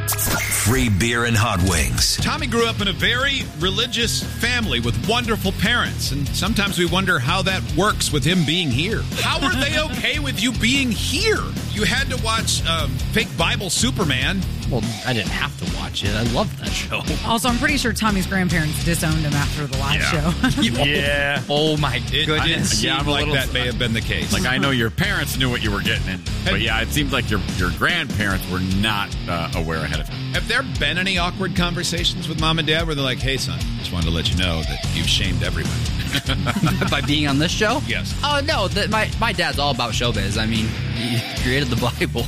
Free beer and hot wings. Tommy grew up in a very religious family with wonderful parents, and sometimes we wonder how that works with him being here. How are they okay with you being here? You had to watch fake Bible Superman. Well, I didn't have to watch it. I loved that show. Also, I'm pretty sure Tommy's grandparents disowned him after the live show. Yeah. Oh, my It goodness. didn't seem like that may have been the case. Like, I know your parents knew what you were getting in. But yeah, it seems like your grandparents were not aware ahead of time. Have there been any awkward conversations with mom and dad where they're like, hey, son, just wanted to let you know that you've shamed everybody? By being on this show? Yes. Oh, no. My dad's all about showbiz. I mean, he created the Bible.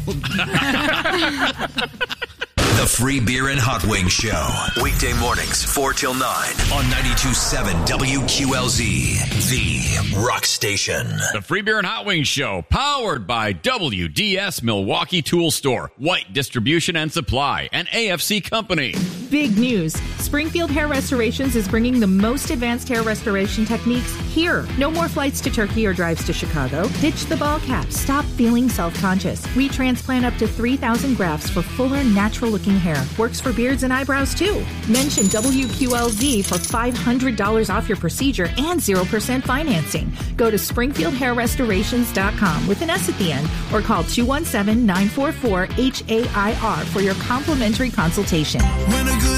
The Free Beer and Hot Wings Show. Weekday mornings, 4 till 9 on 92.7 WQLZ, the rock station. The Free Beer and Hot Wings Show, powered by WDS Milwaukee Tool Store, White Distribution and Supply, and AFC Company. Big news. Springfield Hair Restorations is bringing the most advanced hair restoration techniques here. No more flights to Turkey or drives to Chicago. Ditch the ball cap. Stop feeling self-conscious. We transplant up to 3,000 grafts for fuller, natural-looking hair. Works for beards and eyebrows, too. Mention WQLZ for $500 off your procedure and 0% financing. Go to SpringfieldHairRestorations.com with an S at the end or call 217-944-HAIR for your complimentary consultation. When a